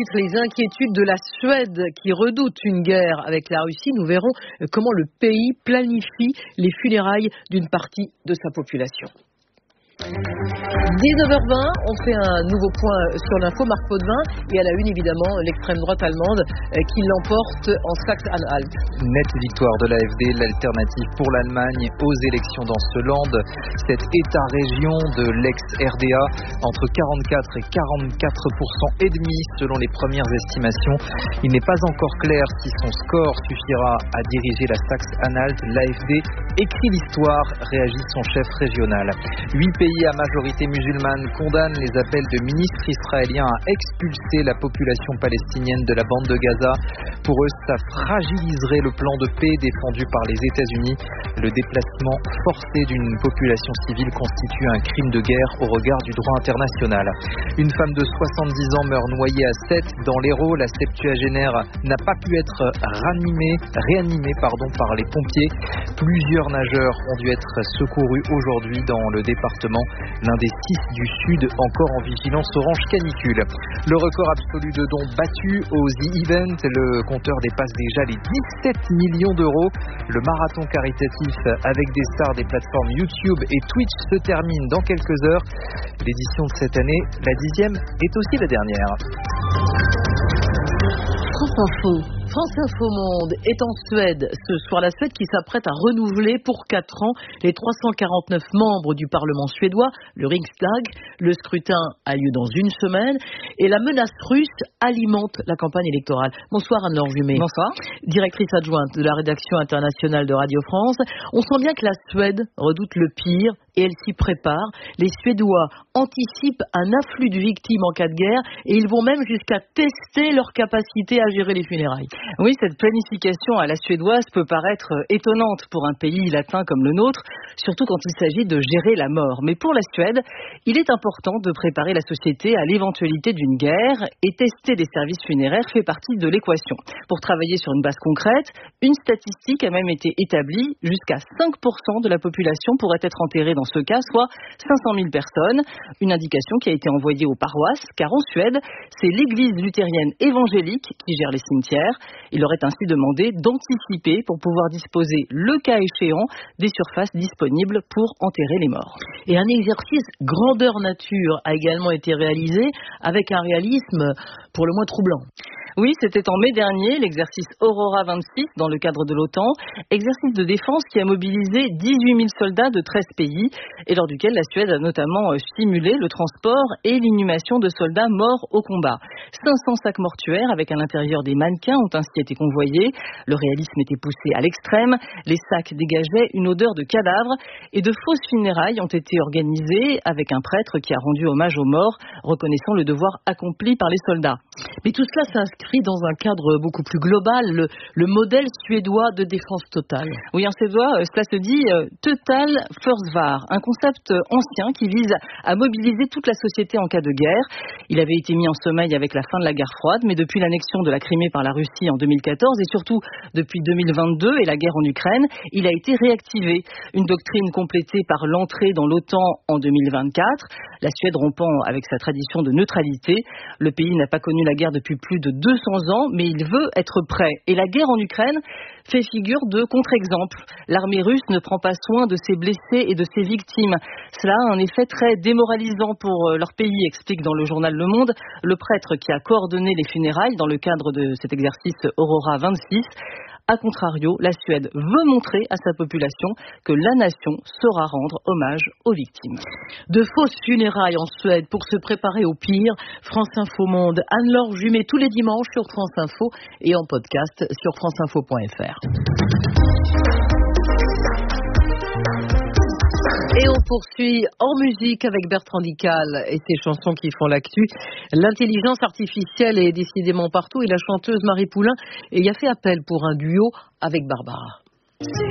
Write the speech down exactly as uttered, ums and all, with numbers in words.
titre, les inquiétudes de la Suède qui redoute une guerre avec la Russie. Nous verrons comment le pays planifie les funérailles d'une partie de sa population. dix-neuf heures vingt, on fait un nouveau point sur l'info. Marc Potvin, et à la une évidemment l'extrême droite allemande qui l'emporte en Saxe-Anhalt. Nette victoire de l'A F D, l'alternative pour l'Allemagne aux élections dans ce land. Cette État-région de l'ex-R D A, entre quarante-quatre et quarante-quatre pour cent et demi selon les premières estimations. Il n'est pas encore clair si son score suffira à diriger la Saxe-Anhalt. L'A F D écrit l'histoire, réagit son chef régional. Huit pays à majorité musulmane condamnent les appels de ministres israéliens à expulser la population palestinienne de la bande de Gaza. Pour eux, ça fragiliserait le plan de paix défendu par les États-Unis. Le déplacement forcé d'une population civile constitue un crime de guerre au regard du droit international. Une femme de soixante-dix ans meurt noyée à Sète dans l'Hérault. La septuagénaire n'a pas pu être ranimée, réanimée pardon, par les pompiers. Plusieurs nageurs ont dû être secourus aujourd'hui dans le département. L'un des six du Sud encore en vigilance orange canicule. Le record absolu de dons battu au The Event. Le compteur dépasse déjà les dix-sept millions d'euros. Le marathon caritatif avec des stars des plateformes YouTube et Twitch se termine dans quelques heures. L'édition de cette année, la dixième, est aussi la dernière. France Info. France Info Monde est en Suède ce soir. La Suède qui s'apprête à renouveler pour quatre ans les trois cent quarante-neuf membres du Parlement suédois, le Riksdag. Le scrutin a lieu dans une semaine et la menace russe alimente la campagne électorale. Bonsoir Anne-Laure Jumet. Bonsoir. Directrice adjointe de la rédaction internationale de Radio France. On sent bien que la Suède redoute le pire et elle s'y prépare. Les Suédois anticipent un afflux de victimes en cas de guerre et ils vont même jusqu'à tester leur capacité à gérer les funérailles. Oui, cette planification à la suédoise peut paraître étonnante pour un pays latin comme le nôtre, surtout quand il s'agit de gérer la mort. Mais pour la Suède, il est important de préparer la société à l'éventualité d'une guerre et tester des services funéraires fait partie de l'équation. Pour travailler sur une base concrète, une statistique a même été établie. Jusqu'à cinq pour cent de la population pourrait être enterrée dans ce cas, soit cinq cent mille personnes. Une indication qui a été envoyée aux paroisses, car en Suède, c'est l'église luthérienne évangélique qui gère les cimetières. Il leur est ainsi demandé d'anticiper pour pouvoir disposer, le cas échéant, des surfaces disponibles pour enterrer les morts. Et un exercice grandeur nature a également été réalisé avec un réalisme pour le moins troublant. Oui, c'était en mai dernier, l'exercice Aurora vingt-six dans le cadre de l'OTAN, exercice de défense qui a mobilisé dix-huit mille soldats de treize pays et lors duquel la Suède a notamment stimulé le transport et l'inhumation de soldats morts au combat. cinq cents sacs mortuaires avec à l'intérieur des mannequins ont ainsi été convoyés. Le réalisme était poussé à l'extrême, les sacs dégageaient une odeur de cadavre et de fausses funérailles ont été organisées avec un prêtre qui a rendu hommage aux morts, reconnaissant le devoir accompli par les soldats. Mais tout cela s'inscrit dans un cadre beaucoup plus global, le, le modèle suédois de défense totale. Oui, en suédois, cela se dit euh, Total Försvar, un concept ancien qui vise à mobiliser toute la société en cas de guerre. Il avait été mis en sommeil avec la fin de la guerre froide, mais depuis l'annexion de la Crimée par la Russie en deux mille quatorze et surtout depuis deux mille vingt-deux et la guerre en Ukraine, il a été réactivé. Une doctrine complétée par l'entrée dans l'OTAN en deux mille vingt-quatre. La Suède rompant avec sa tradition de neutralité. Le pays n'a pas connu la guerre depuis plus de deux cents ans, mais il veut être prêt. Et la guerre en Ukraine fait figure de contre-exemple. L'armée russe ne prend pas soin de ses blessés et de ses victimes. Cela a un effet très démoralisant pour leur pays, explique dans le journal Le Monde le prêtre qui a coordonné les funérailles dans le cadre de cet exercice Aurora vingt-six. A contrario, la Suède veut montrer à sa population que la nation saura rendre hommage aux victimes. De fausses funérailles en Suède pour se préparer au pire. France Info Monde, Anne-Laure Jumet tous les dimanches sur France Info et en podcast sur franceinfo point f r. Et on poursuit en musique avec Bertrand Dical et ses chansons qui font l'actu. L'intelligence artificielle est décidément partout et la chanteuse Marie Poulain y a fait appel pour un duo avec Barbara.